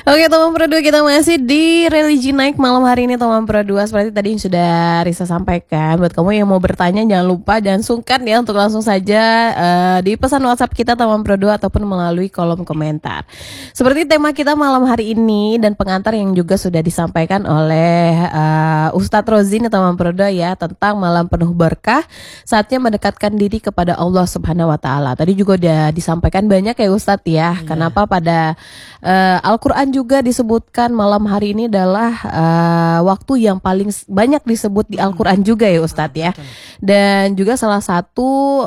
Oke, teman Pro 2, kita masih di Religi Naik malam hari ini, teman Pro 2. Seperti tadi yang sudah Risa sampaikan, buat kamu yang mau bertanya jangan lupa, jangan sungkan ya untuk langsung saja di pesan WhatsApp kita teman Pro 2 ataupun melalui kolom komentar. Seperti tema kita malam hari ini dan pengantar yang juga sudah disampaikan oleh Ustadz Rozin teman Pro 2 ya, tentang malam penuh berkah, saatnya mendekatkan diri kepada Allah Subhanahu wa taala. Tadi juga udah disampaikan banyak ya Ustadz ya. Kenapa pada Al-Quran juga disebutkan malam hari ini adalah waktu yang paling banyak disebut di Al-Quran juga ya Ustadz ya. Dan juga salah satu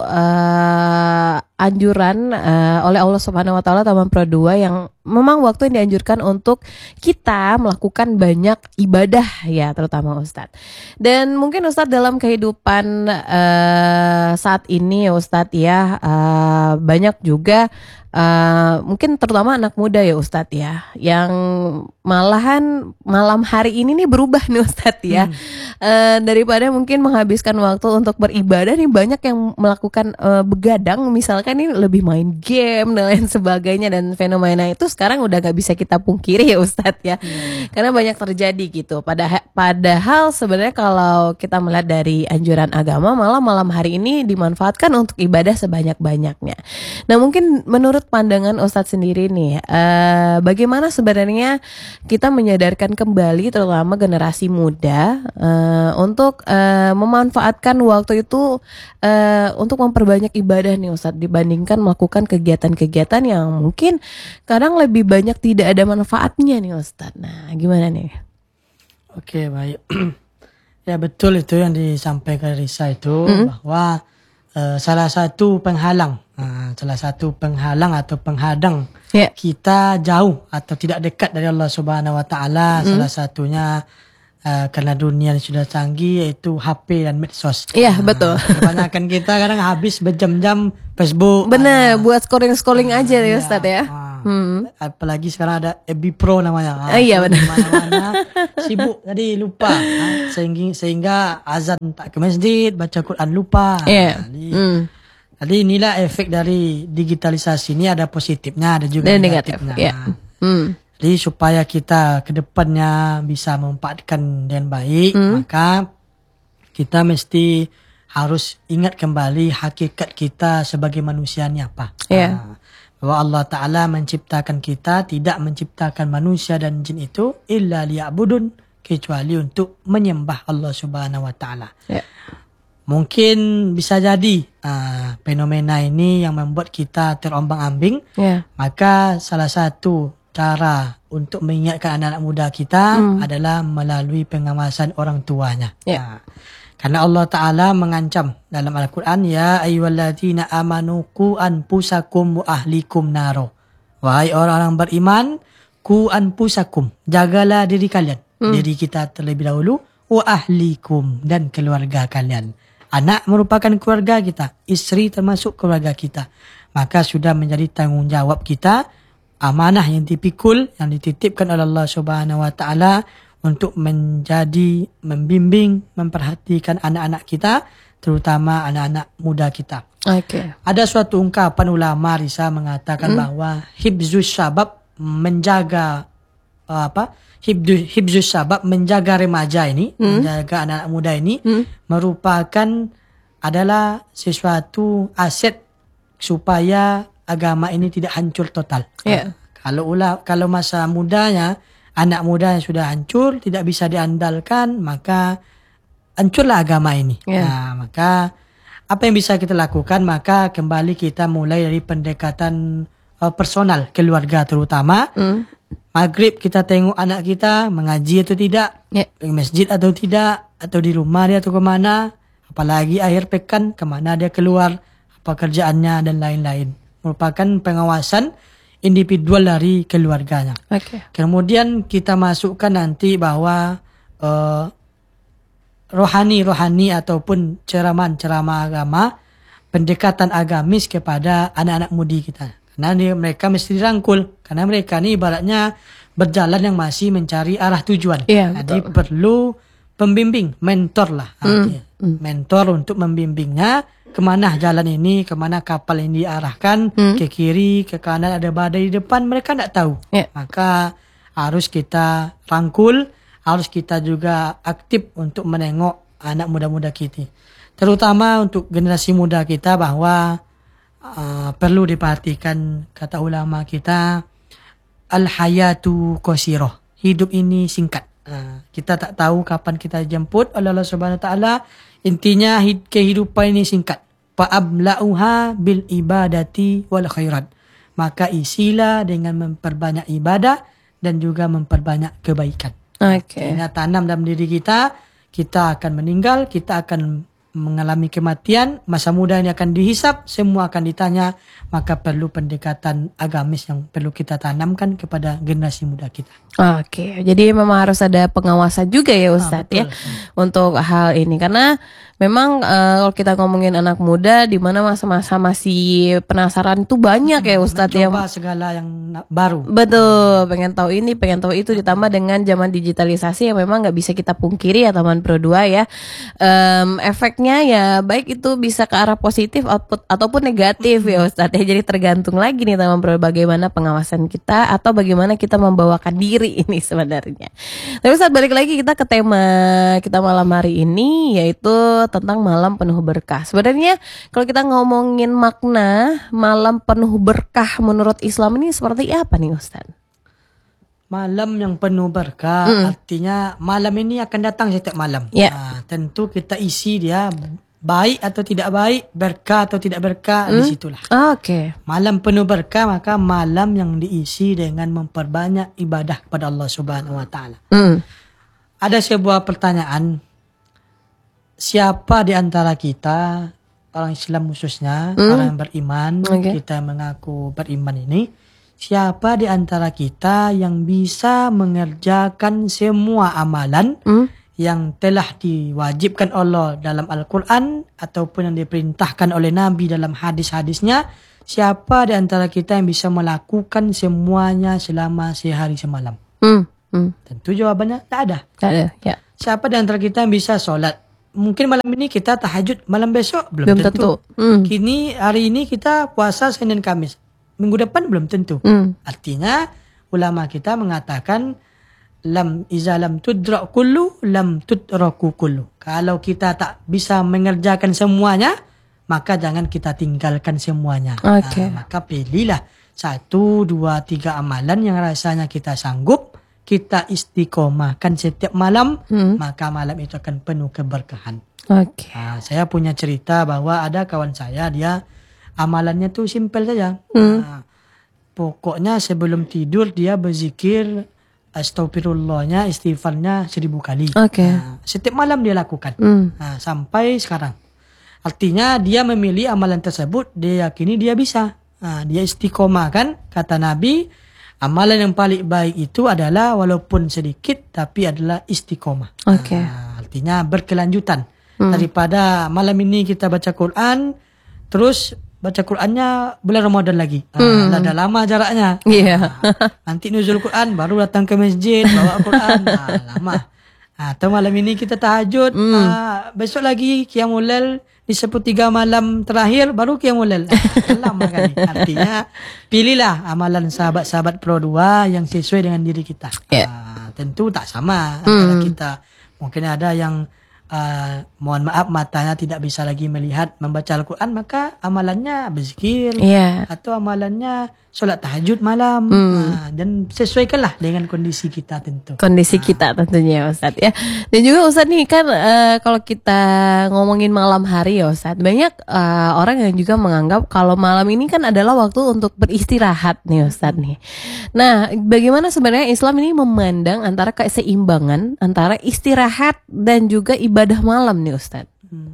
anjuran oleh Allah Subhanahu wa taala teman Pro 2 yang memang waktu yang dianjurkan untuk kita melakukan banyak ibadah ya, terutama Ustadz. Dan mungkin Ustadz dalam kehidupan saat ini ya Ustadz ya, banyak juga mungkin terutama anak muda ya Ustadz ya, yang malahan malam hari ini nih berubah nih Ustadz ya. Daripada mungkin menghabiskan waktu untuk beribadah nih, banyak yang melakukan begadang, misalkan ini lebih main game dan lain sebagainya. Dan fenomena itu sekarang udah gak bisa kita pungkiri ya Ustadz ya, karena banyak terjadi gitu. Padahal sebenarnya kalau kita melihat dari anjuran agama, malah malam hari ini dimanfaatkan untuk ibadah sebanyak-banyaknya. Nah, mungkin menurut pandangan Ustadz sendiri nih, bagaimana sebenarnya kita menyadarkan kembali terutama generasi muda untuk memanfaatkan waktu itu untuk memperbanyak ibadah nih Ustadz, dibandingkan melakukan kegiatan-kegiatan yang mungkin kadang lebih banyak tidak ada manfaatnya nih Ustadz. Nah, gimana nih? Oke, baik. Ya, betul itu yang disampaikan Risa itu, bahwa salah satu penghalang atau penghadang kita jauh atau tidak dekat dari Allah Subhanahu wa taala, salah satunya karena dunia sudah canggih, yaitu HP dan medsos. Iya, betul. Kebanyakan kita kadang habis berjam-jam Facebook. Bener, buat scrolling aja ya Ustadz ya. Apalagi sekarang ada FB Pro namanya. Iya, benar. Mana-mana sibuk, jadi lupa. Sehingga azan tak ke masjid, baca Quran lupa. Iya. Jadi inilah efek dari digitalisasi ini, ada positifnya, ada juga negatifnya. Jadi supaya kita ke depannya bisa memanfaatkan dengan baik, maka kita mesti harus ingat kembali hakikat kita sebagai manusia ni apa. Bahwa Allah Ta'ala menciptakan kita, tidak menciptakan manusia dan jin itu illa liya'budun, kecuali untuk menyembah Allah Subhanahu wa Ta'ala. Mungkin bisa jadi fenomena ini yang membuat kita terombang-ambing. Maka salah satu cara untuk mengingatkan anak-anak muda kita adalah melalui pengawasan orang tuanya. Karena Allah Ta'ala mengancam dalam Al-Quran, ya ayyuhalladzina amanu qu anfusakum wa ahlikum naro. Wahai orang-orang beriman, qu anfusakum, jagalah diri kalian, diri kita terlebih dahulu, wa ahlikum, dan keluarga kalian. Anak merupakan keluarga kita, istri termasuk keluarga kita. Maka sudah menjadi tanggungjawab kita, amanah yang dipikul, yang dititipkan oleh Allah Subhanahu wa taala untuk menjadi membimbing, memperhatikan anak-anak kita, terutama anak-anak muda kita. Ada suatu ungkapan ulama Risa mengatakan bahwa hibzus syabab, menjaga hibzus syabab, menjaga remaja ini, menjaga anak-anak muda ini merupakan adalah sesuatu aset supaya agama ini tidak hancur total. Kalau masa mudanya, anak muda yang sudah hancur, tidak bisa diandalkan, maka hancurlah agama ini. Maka apa yang bisa kita lakukan? Maka kembali kita mulai dari pendekatan personal, keluarga terutama. Maghrib kita tengok anak kita mengaji atau tidak, di masjid atau tidak, atau di rumah dia atau kemana. Apalagi akhir pekan, kemana dia keluar, apa kerjaannya dan lain-lain. Merupakan pengawasan individual dari keluarganya. Kemudian kita masukkan nanti bahwa rohani ataupun ceramah agama, pendekatan agamis kepada anak-anak mudi kita. Karena mereka mesti dirangkul, karena mereka ini ibaratnya berjalan yang masih mencari arah tujuan. Jadi perlu pembimbing, mentor lah. Mentor untuk membimbingnya kemana jalan ini, kemana kapal ini diarahkan, ke kiri, ke kanan ada badai di depan, mereka tidak tahu. Maka harus kita rangkul, harus kita juga aktif untuk menengok anak muda-muda kita. Terutama untuk generasi muda kita bahwa perlu diperhatikan kata ulama kita, al-hayatu qasirah. Hidup ini singkat. Kita tak tahu kapan kita jemput oleh Allah Subhanahu wa taala. Intinya kehidupan ini singkat. Fa'abla'uha bil ibadati wal khairat. Maka isilah dengan memperbanyak ibadah dan juga memperbanyak kebaikan. Oke. Tanam dalam diri kita akan meninggal, kita akan mengalami kematian, masa muda ini akan dihisap, semua akan ditanya, maka perlu pendekatan agamis yang perlu kita tanamkan kepada generasi muda kita. Oke, jadi memang harus ada pengawasan juga ya Ustadz ya untuk hal ini, karena memang kalau kita ngomongin anak muda di mana masa-masa masih penasaran itu banyak ya Ustadz ya. Mencoba segala yang baru. Betul, pengen tahu ini, pengen tahu itu, ditambah dengan zaman digitalisasi yang memang nggak bisa kita pungkiri ya teman Pro 2 ya. Efeknya ya baik itu bisa ke arah positif ataupun negatif ya Ustadz ya. Jadi tergantung lagi nih teman Pro bagaimana pengawasan kita atau bagaimana kita membawakan diri ini sebenarnya. Tapi Ustadz balik lagi kita ke tema kita malam hari ini, yaitu tentang malam penuh berkah. Sebenarnya kalau kita ngomongin makna malam penuh berkah menurut Islam ini seperti apa nih Ustadz? Malam yang penuh berkah artinya malam ini akan datang setiap malam. Tentu kita isi dia baik atau tidak baik, berkah atau tidak berkah, disitulah. Oke. Malam penuh berkah maka malam yang diisi dengan memperbanyak ibadah kepada Allah Subhanahu wa taala. Ada sebuah pertanyaan, siapa di antara kita orang Islam khususnya, orang yang beriman, kita mengaku beriman ini, siapa di antara kita yang bisa mengerjakan semua amalan yang telah diwajibkan Allah dalam Al-Quran ataupun yang diperintahkan oleh Nabi dalam hadis-hadisnya? Siapa di antara kita yang bisa melakukan semuanya selama sehari semalam? Tentu jawabannya tak ada. Tak ada, ya. Siapa di antara kita yang bisa sholat? Mungkin malam ini kita tahajud, malam besok belum tentu. Kini hari ini kita puasa Senin Kamis, minggu depan belum tentu. Artinya ulama kita mengatakan iza lam tudrak kullu lam tudraku kullu. Kalau kita tak bisa mengerjakan semuanya, maka jangan kita tinggalkan semuanya. Maka pilihlah 1, 2, 3 amalan yang rasanya kita sanggup, kita istiqomahkan setiap malam, maka malam itu akan penuh keberkahan. Saya punya cerita bahwa ada kawan saya, dia amalannya tuh simpel saja. Pokoknya sebelum tidur dia berzikir astagfirullahnya, istighfarnya 1000 kali. Setiap malam dia lakukan. Sampai sekarang. Artinya dia memilih amalan tersebut, dia yakini dia bisa. Dia istiqomah kan, kata Nabi, amalan yang paling baik itu adalah walaupun sedikit tapi adalah istiqomah. Artinya berkelanjutan. Daripada malam ini kita baca Quran, terus baca Qurannya bulan Ramadan lagi. Dah lama jaraknya. Nanti nuzul Quran baru datang ke masjid bawa Quran. Lama. Atau malam ini kita tahajud, besok lagi qiyamul lail di 1/3 malam terakhir baru qiyamul lail. Lama kali. Artinya pilihlah amalan sahabat-sahabat Pro 2 yang sesuai dengan diri kita. Tentu tak sama antara kita. Mungkin ada yang mohon maaf matanya tidak bisa lagi melihat membaca Al-Quran, maka amalannya berzikir atau amalannya solat tahajud malam. Dan sesuaikanlah dengan kondisi kita tentu. Kondisi kita tentunya Ustadz ya. Dan juga Ustadz nih kan kalau kita ngomongin malam hari ya Ustadz, banyak orang yang juga menganggap kalau malam ini kan adalah waktu untuk beristirahat nih Ustadz nih. Nah, bagaimana sebenarnya Islam ini memandang antara keseimbangan antara istirahat dan juga ibadah malam nih Ustadz?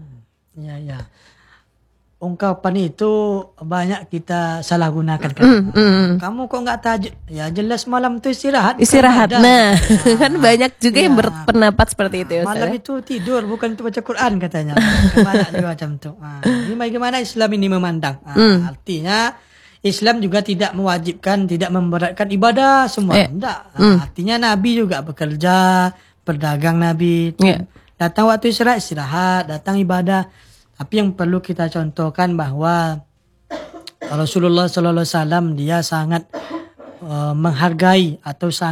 Ungkapan itu banyak kita salah gunakan kan. Kamu kok nggak tahajud? Ya jelas malam itu istirahat. Nah, kan banyak juga yang berpendapat seperti itu. Malam itu tidur, bukan itu baca Quran katanya. Kemana juga macam itu. Ini bagaimana Islam ini memandang? Artinya Islam juga tidak mewajibkan, tidak memberatkan ibadah semua. Tidak. Artinya Nabi juga bekerja, berdagang Nabi. Datang waktu istirahat, datang ibadah. Tapi yang perlu kita contohkan bahwa Rasulullah SAW dia sangat menghargai atau sangat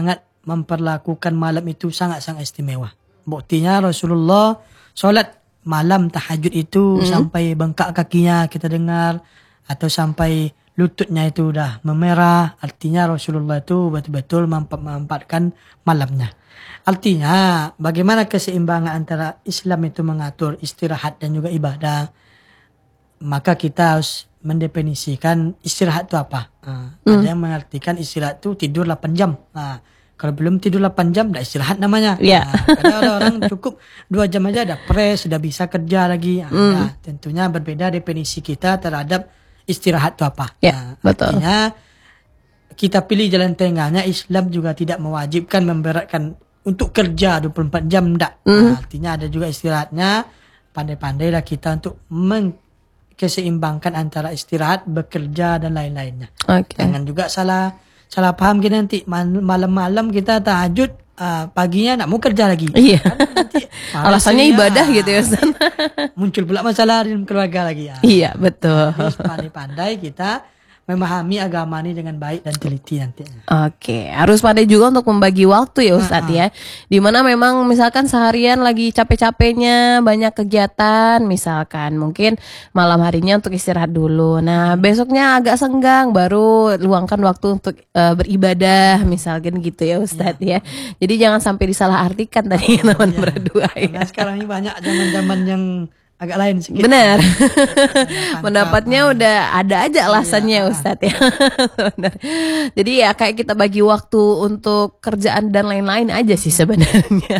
memperlakukan malam itu sangat-sangat istimewa. Buktinya Rasulullah solat malam tahajud itu sampai bengkak kakinya kita dengar, atau sampai lututnya itu udah memerah. Artinya Rasulullah itu betul-betul memanfaatkan malamnya. Artinya bagaimana keseimbangan antara Islam itu mengatur istirahat dan juga ibadah. Maka kita harus mendefinisikan istirahat itu apa. Ada yang mengartikan istirahat itu tidur 8 jam. Kalau belum tidur 8 jam, dah istirahat namanya. Kadang ada orang cukup 2 jam aja dah fresh, sudah bisa kerja lagi. Tentunya berbeda definisi kita terhadap istirahat itu apa. Betul. Artinya kita pilih jalan tengahnya. Islam juga tidak mewajibkan memberatkan untuk kerja 24 jam, enggak. Artinya ada juga istirahatnya. Pandai-pandailah kita untuk keseimbangkan antara istirahat, bekerja dan lain-lainnya. Jangan juga salah paham kita nanti malam-malam kita tahajud, paginya nak mau kerja lagi. Nanti alasannya ibadah gitu ya Ustaz. Muncul pula masalah di keluarga lagi. Iya, betul. Harus pandai-pandai kita memahami agama ini dengan baik dan teliti nantinya. Harus pandai juga untuk membagi waktu ya Ustadz ya. Dimana memang misalkan seharian lagi capek-capeknya, banyak kegiatan, misalkan mungkin malam harinya untuk istirahat dulu. Nah besoknya agak senggang, baru luangkan waktu untuk beribadah, misalkan gitu ya Ustadz ya. Jadi jangan sampai disalahartikan tadi teman berdua ya. Sekarang ini banyak zaman-zaman yang agak lain sedikit. Benar. Pendapatnya udah ada aja alasannya Ustadz ya. Benar. Jadi ya kayak kita bagi waktu untuk kerjaan dan lain-lain aja sih sebenarnya.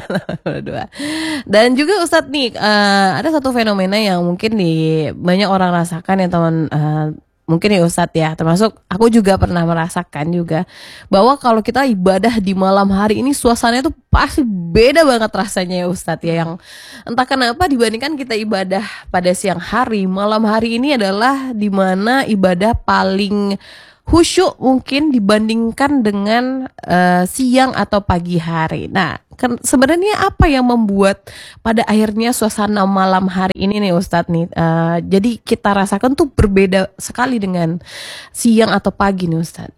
Dan juga Ustadz nih ada satu fenomena yang mungkin banyak orang rasakan ya teman, mungkin ya Ustadz ya, termasuk aku juga pernah merasakan juga, bahwa kalau kita ibadah di malam hari ini suasananya tuh pasti beda banget rasanya ya Ustadz ya. Yang entah kenapa dibandingkan kita ibadah pada siang hari, malam hari ini adalah dimana ibadah paling khusyuk mungkin dibandingkan dengan siang atau pagi hari. Nah sebenarnya apa yang membuat pada akhirnya suasana malam hari ini nih Ustadz nih, jadi kita rasakan tuh berbeda sekali dengan siang atau pagi nih Ustadz.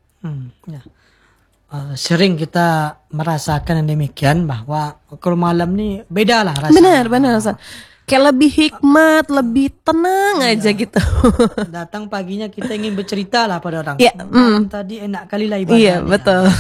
Sering kita merasakan yang demikian, bahwa kalau malam nih beda lah rasanya. Benar Ustadz. Kayak lebih hikmat, lebih tenang aja gitu. Datang paginya kita ingin bercerita lah pada orang. Tadi enak kali lah ibadah. Iya, betul.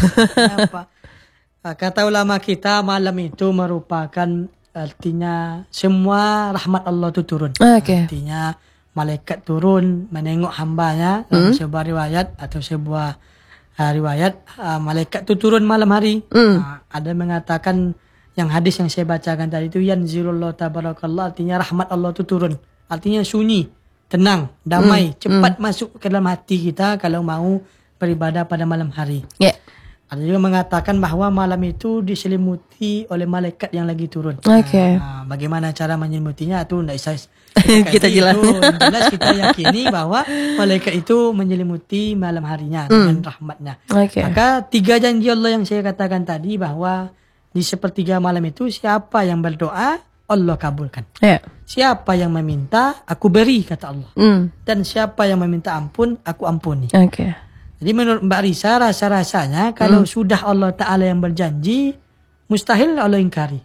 Kata ulama kita, malam itu merupakan artinya semua rahmat Allah itu turun. Artinya malaikat turun menengok hambanya. Dalam sebuah riwayat atau sebuah riwayat, malaikat itu turun malam hari. Ada mengatakan, yang hadis yang saya bacakan tadi itu, yanzilullah tabarakallah, artinya rahmat Allah itu turun. Artinya sunyi, tenang, damai, cepat masuk ke dalam hati kita kalau mau beribadah pada malam hari. Ada juga mengatakan bahwa malam itu diselimuti oleh malaikat yang lagi turun. Bagaimana cara menyelimutinya itu tidak bisa kita jelaskan. Jelas kita yakini bahwa malaikat itu menyelimuti malam harinya dengan rahmatnya. Maka 3 janji Allah yang saya katakan tadi, bahwa di sepertiga malam itu siapa yang berdoa, Allah kabulkan. Siapa yang meminta, aku beri, kata Allah. Dan siapa yang meminta ampun, aku ampuni. Jadi menurut Mbak Risa, rasa-rasanya kalau sudah Allah Ta'ala yang berjanji, mustahil Allah ingkari.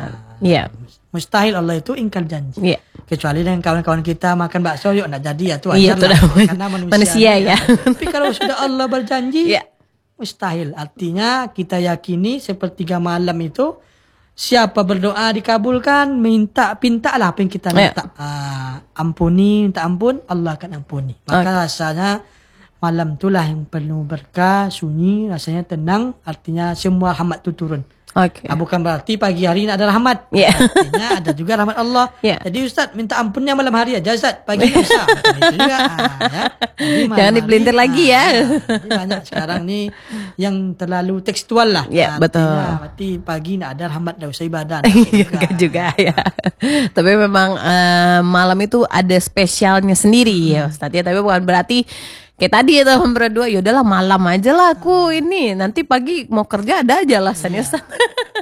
Mustahil Allah itu ingkar janji. Kecuali dengan kawan-kawan kita makan bakso, yuk nak jadi, ya itu wajar lah. Karena manusia ya. Tapi kalau sudah Allah berjanji, mustahil. Artinya kita yakini sepertiga malam itu siapa berdoa dikabulkan, pintalah apa yang kita minta. Ampuni, minta ampun, Allah akan ampuni. Maka rasanya malam itulah yang penuh berkah, sunyi, rasanya tenang. Artinya semua rahmat itu turun. Bukan berarti pagi hari ini ada rahmat. Artinya ada juga rahmat Allah. Jadi Ustaz minta ampunnya malam hari aja Ustaz, pagi bisa. Itu juga. Jangan dipelintir lagi ya. Jadi banyak sekarang nih yang terlalu tekstual lah. Betul. Berarti pagi nak ada rahmat, dah usah ibadah. juga ya. Tapi memang malam itu ada spesialnya sendiri ya Ustaz ya. Tapi bukan berarti kayak tadi ya teman berdua, yaudahlah malam aja lah aku ini, nanti pagi mau kerja ada aja alasannya Ustaz.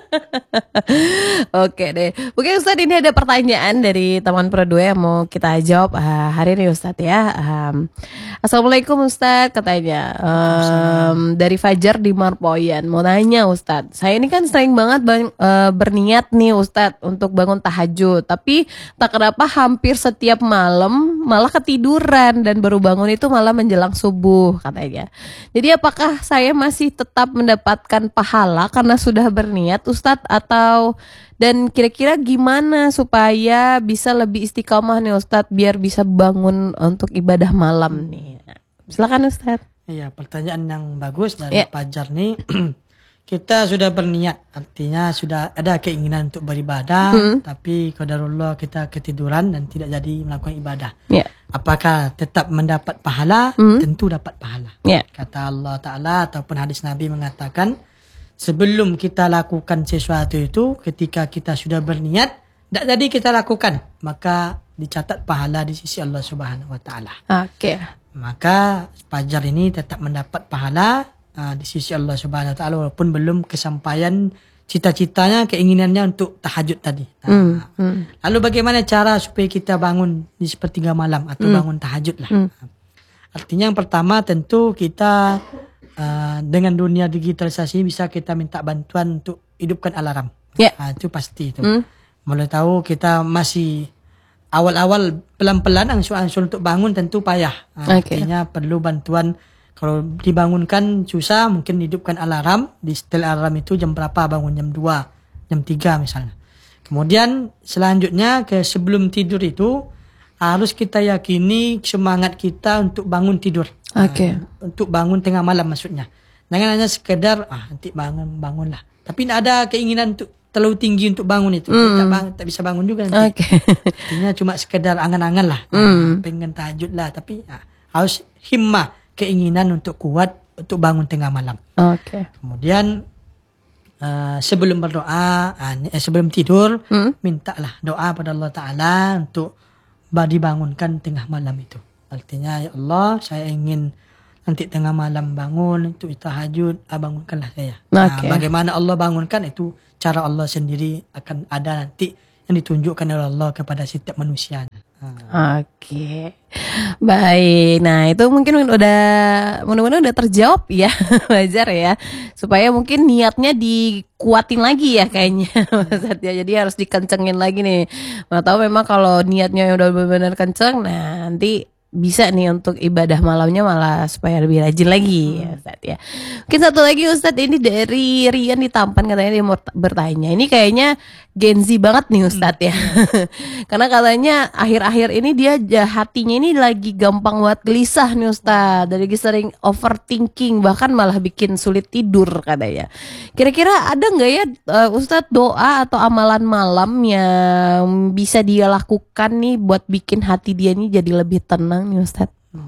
Oke deh. Mungkin Ustadz ini ada pertanyaan dari teman Pro 2 yang mau kita jawab hari ini Ustadz ya. Assalamualaikum Ustadz katanya. Dari Fajar di Marpoyan. Mau nanya Ustadz. Saya ini kan sering banget berniat nih Ustadz untuk bangun tahajud. Tapi tak kenapa hampir setiap malam malah ketiduran. Dan baru bangun itu malah menjelang subuh katanya. Jadi apakah saya masih tetap mendapatkan pahala karena sudah berniat Ustadz, atau dan kira-kira gimana supaya bisa lebih istiqomah nih Ustadz biar bisa bangun untuk ibadah malam nih. Silakan Ustadz. Iya, pertanyaan yang bagus dari Fajar nih. Kita sudah berniat, artinya sudah ada keinginan untuk beribadah, tapi qadarullah kita ketiduran dan tidak jadi melakukan ibadah. Apakah tetap mendapat pahala? Tentu dapat pahala. Kata Allah Ta'ala ataupun hadis Nabi mengatakan, sebelum kita lakukan sesuatu itu, ketika kita sudah berniat, tidak jadi kita lakukan, maka dicatat pahala di sisi Allah Subhanahu Wa Ta'ala. Maka Fajar ini tetap mendapat pahala di sisi Allah Subhanahu Wa Ta'ala walaupun belum kesampaian cita-citanya, keinginannya untuk tahajud tadi. Lalu bagaimana cara supaya kita bangun di sepertiga malam atau bangun tahajud lah? Artinya yang pertama tentu kita dengan dunia digitalisasi bisa kita minta bantuan untuk hidupkan alarm. Itu pasti itu. Mulai tahu kita masih awal-awal pelan-pelan angsur-angsur untuk bangun tentu payah. Artinya perlu bantuan. Kalau dibangunkan susah, mungkin hidupkan alarm. Di setel alarm itu jam berapa bangun, jam 2, jam 3 misalnya. Kemudian selanjutnya sebelum tidur itu harus kita yakini semangat kita untuk bangun tidur. Untuk bangun tengah malam maksudnya. Jangan hanya sekedar nanti bangunlah. Tapi tidak ada keinginan untuk terlalu tinggi untuk bangun itu. Tak bisa bangun juga nanti. Artinya cuma sekedar angan-angan lah. Pengen tahajud lah. Tapi harus himmah, keinginan untuk kuat untuk bangun tengah malam. Kemudian sebelum berdoa, sebelum tidur, mintalah doa pada Allah Ta'ala untuk dibangunkan tengah malam itu. Artinya, ya Allah, saya ingin nanti tengah malam bangun untuk tahajud, bangunkanlah saya. Bagaimana Allah bangunkan itu cara Allah sendiri akan ada nanti yang ditunjukkan oleh Allah kepada setiap manusia. Baik. Nah itu mungkin mudah-mudahan udah terjawab ya Fajar ya, supaya mungkin niatnya dikuatin lagi ya kayaknya. Jadi harus dikencengin lagi nih. Mau tahu memang kalau niatnya udah benar-benar kenceng, nah nanti bisa nih untuk ibadah malamnya malah supaya lebih rajin lagi ya Ustadz ya. Mungkin satu lagi Ustadz, ini dari Rian di Tampan, katanya dia mau bertanya. Ini kayaknya Gen Z banget nih Ustadz ya. Karena katanya akhir-akhir ini dia hatinya ini lagi gampang buat gelisah nih Ustadz. Dari sering overthinking, bahkan malah bikin sulit tidur katanya. Kira-kira ada nggak ya Ustadz doa atau amalan malam yang bisa dia lakukan nih buat bikin hati dia nih jadi lebih tenang nih Ustadz?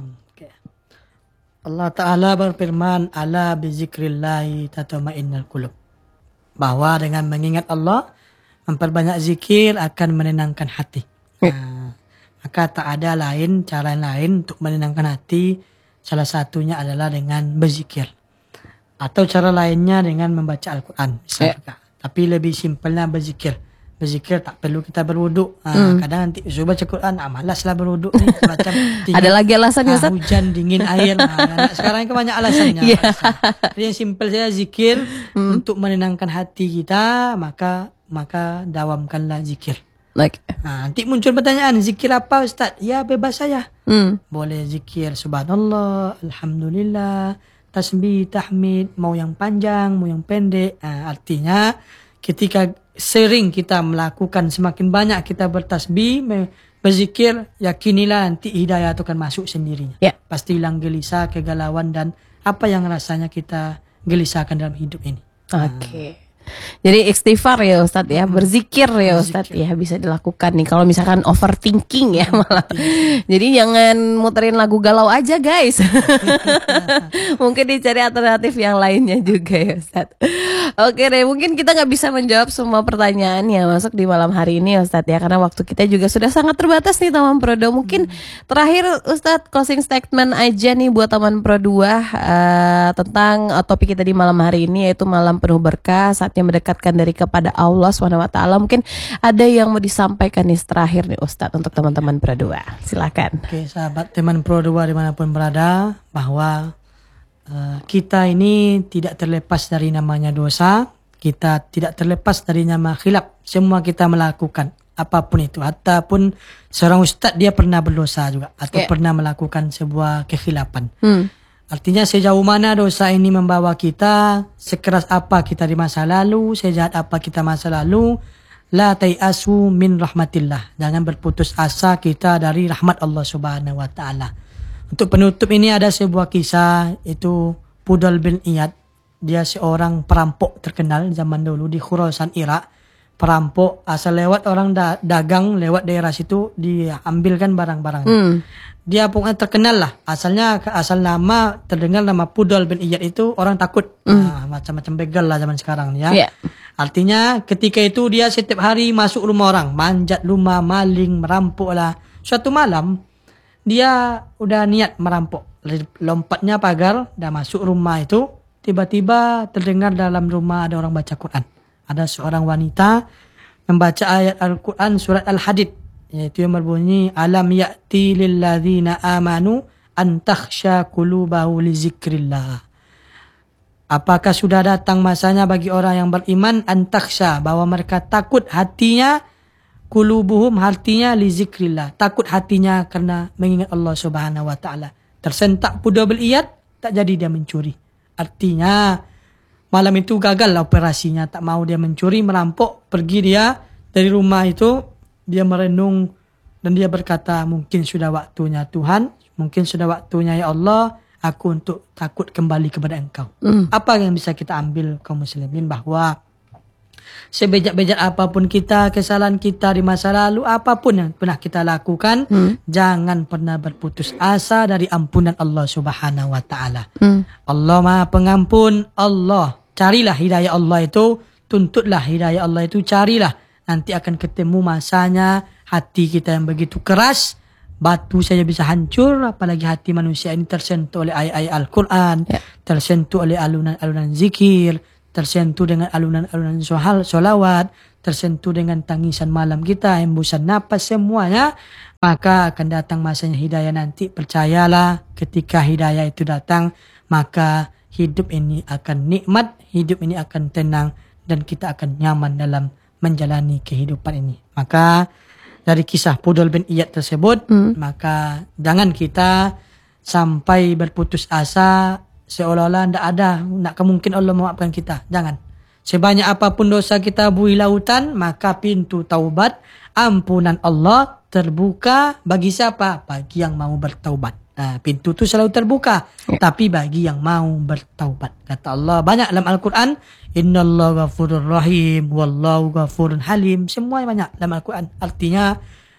Allah Ta'ala berfirman, ala bizikrillahi tatma'innul qulub. Bahwa dengan mengingat Allah, memperbanyak zikir akan menenangkan hati. Maka tak ada cara lain untuk menenangkan hati. Salah satunya adalah dengan berzikir. Atau cara lainnya dengan membaca Al-Quran. Tapi lebih simpelnya berzikir. Berzikir tak perlu kita berwuduk. Kadang nanti suruh baca Quran, malaslah berwuduk ni. Macam ada lagi alasannya Ustaz? Hujan, dingin air. Sekarang kan banyak alasannya. Yang simpel saja zikir untuk menenangkan hati kita, maka dawamkanlah zikir. Nanti muncul pertanyaan, zikir apa Ustaz? Ya bebas saja. Boleh zikir subhanallah, alhamdulillah, tasbih, tahmid, mau yang panjang, mau yang pendek. Artinya ketika sering kita melakukan, semakin banyak kita bertasbih, berzikir, yakinilah nanti hidayah itu akan masuk sendirinya. Pasti hilang gelisah, kegalauan, dan apa yang rasanya kita gelisahkan dalam hidup ini. Jadi istighfar ya Ustadz ya, berzikir ya Ustadz ya, bisa dilakukan nih kalau misalkan overthinking ya malah. Jadi jangan muterin lagu galau aja guys. Mungkin dicari alternatif yang lainnya juga ya Ustadz. Oke deh, mungkin kita gak bisa menjawab semua pertanyaan yang masuk di malam hari ini ya Ustadz ya, karena waktu kita juga sudah sangat terbatas nih teman Pro2. Mungkin terakhir Ustadz closing statement aja nih buat teman Pro2 tentang topik kita di malam hari ini, yaitu malam penuh berkah, saatnya semakin mendekatkan diri kepada Allah SWT. Mungkin ada yang mau disampaikan nih terakhir nih Ustadz untuk teman-teman Pro 2. Silakan. Oke, sahabat teman Pro 2 dimanapun berada, bahwa kita ini tidak terlepas dari namanya dosa, kita tidak terlepas dari nama khilaf. Semua kita melakukan apapun itu, ataupun seorang ustadz dia pernah berdosa juga atau pernah melakukan sebuah kekhilafan. Artinya sejauh mana dosa ini membawa kita, sekeras apa kita di masa lalu, sejahat apa kita masa lalu, la tayasu min rahmatillah. Jangan berputus asa kita dari rahmat Allah Subhanahu wa taala. Untuk penutup ini ada sebuah kisah, itu Fudal bin Iyad. Dia seorang perampok terkenal zaman dulu di Khurasan, Irak. Perampok, asal lewat orang dagang lewat daerah situ diambilkan barang-barangnya. Dia pokoknya terkenal lah. Asal nama terdengar nama Fudal bin Iyad itu orang takut. Macam-macam begal lah zaman sekarang ya. Artinya ketika itu dia setiap hari masuk rumah orang, manjat rumah, maling, merampok lah. Suatu malam dia udah niat merampok, lompatnya pagar, dah masuk rumah itu, tiba-tiba terdengar dalam rumah ada orang baca Quran. Ada seorang wanita membaca ayat Al-Quran surat Al-Hadid, yaitu yang berbunyi alam ya'ti lilladzina amanu an takhsha qulubahu li zikrillah. Apakah sudah datang masanya bagi orang yang beriman an takhsha, bahwa mereka takut hatinya, qulubuhum hatinya li zikrillah, takut hatinya karena mengingat Allah Subhanahu wa taala. Tersentak Fudal bin Iyad, tak jadi dia mencuri. Artinya malam itu gagal operasinya, tak mau dia mencuri, merampok, pergi dia dari rumah itu, dia merenung dan dia berkata, mungkin sudah waktunya Tuhan, mungkin sudah waktunya ya Allah, aku untuk takut kembali kepada Engkau. Apa yang bisa kita ambil kaum muslimin, bahwa sebejak-bejak apapun kita, kesalahan kita di masa lalu, apapun yang pernah kita lakukan, jangan pernah berputus asa dari ampunan Allah Subhanahu wa taala. Allah Maha Pengampun, Allah. Carilah hidayah Allah itu, tuntutlah hidayah Allah itu, carilah. Nanti akan ketemu masanya hati kita yang begitu keras, batu saja bisa hancur, apalagi hati manusia ini tersentuh oleh ayat-ayat Al-Quran, tersentuh oleh alunan-alunan zikir, tersentuh dengan alunan-alunan sholawat, tersentuh dengan tangisan malam kita, hembusan napas, semuanya. Maka akan datang masanya hidayah nanti. Percayalah, ketika hidayah itu datang, maka hidup ini akan nikmat, hidup ini akan tenang, dan kita akan nyaman dalam menjalani kehidupan ini. Maka dari kisah Fudal bin Iyad tersebut, maka jangan kita sampai berputus asa, seolah-olah tidak kemungkinan Allah memaafkan kita. Jangan. Sebanyak apapun dosa kita buih lautan, maka pintu taubat, ampunan Allah terbuka bagi siapa? Bagi yang mau bertaubat. Nah, pintu itu selalu terbuka, tapi bagi yang mau bertaubat. Kata Allah banyak dalam Al-Quran, innallaha ghafurur rahim, wallahu ghafurun halim. Semuanya banyak dalam Al-Quran. Artinya,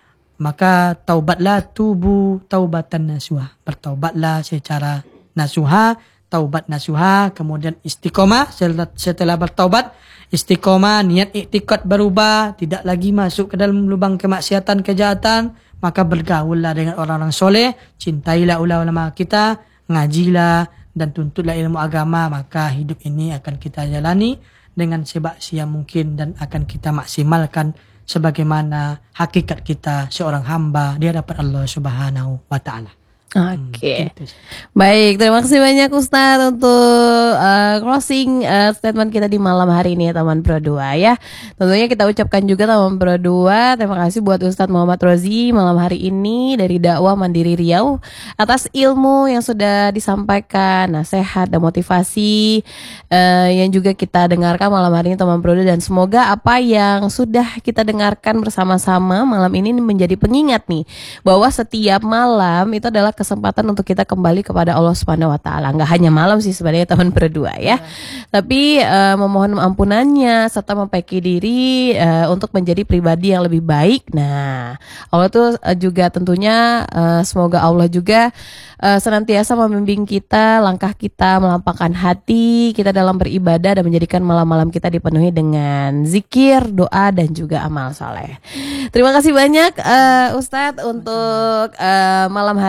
maka taubatlah, tubu taubatan nasuha. Bertaubatlah secara nasuha, taubat nasuha, kemudian istiqomah. Setelah bertaubat, istiqomah, niat iktikad berubah, tidak lagi masuk ke dalam lubang kemaksiatan, kejahatan. Maka bergaullah dengan orang-orang soleh, cintailah ulama kita, ngajilah, dan tuntutlah ilmu agama. Maka hidup ini akan kita jalani dengan sebaik-baik mungkin, dan akan kita maksimalkan sebagaimana hakikat kita seorang hamba di hadapan Allah Subhanahu wa taala. Oke. Baik, terima kasih banyak Ustadz untuk closing statement kita di malam hari ini ya teman Pro 2 ya. Tentunya kita ucapkan juga teman Pro 2, terima kasih buat Ustadz Muhammad Rozi malam hari ini dari Dakwah Mandiri Riau atas ilmu yang sudah disampaikan, nasihat dan motivasi yang juga kita dengarkan malam hari ini teman Pro 2, dan semoga apa yang sudah kita dengarkan bersama-sama malam ini menjadi pengingat nih, bahwa setiap malam itu adalah kesempatan untuk kita kembali kepada Allah Subhanahu wa taala. Enggak hanya malam sih sebenarnya teman berdua ya. Tapi memohon ampunannya serta memperbaiki diri untuk menjadi pribadi yang lebih baik. Nah, Allah tuh juga tentunya semoga Allah juga senantiasa membimbing kita, langkah kita, melampangkan hati kita dalam beribadah dan menjadikan malam-malam kita dipenuhi dengan zikir, doa dan juga amal soleh. Terima kasih banyak Ustadz untuk malam hari ini.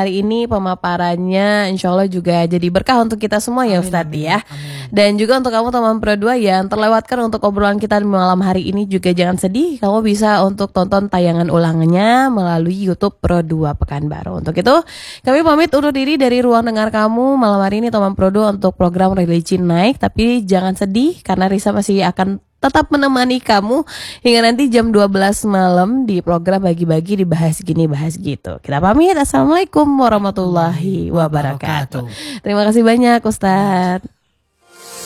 ini pemaparannya insya Allah juga jadi berkah untuk kita semua ya Ustadz ya. Amin. Dan juga untuk kamu teman Pro 2 yang terlewatkan untuk obrolan kita malam hari ini juga jangan sedih. Kamu bisa untuk tonton tayangan ulangannya melalui YouTube Pro 2 Pekanbaru. Untuk itu kami pamit undur diri dari ruang dengar kamu malam hari ini teman Pro 2 untuk program Religi Naik. Tapi jangan sedih karena Risa masih akan tetap menemani kamu hingga nanti jam 12 malam di program Bagi-Bagi dibahas gini bahas gitu. Kita pamit. Assalamualaikum warahmatullahi wabarakatuh. Terima kasih banyak Ustadz.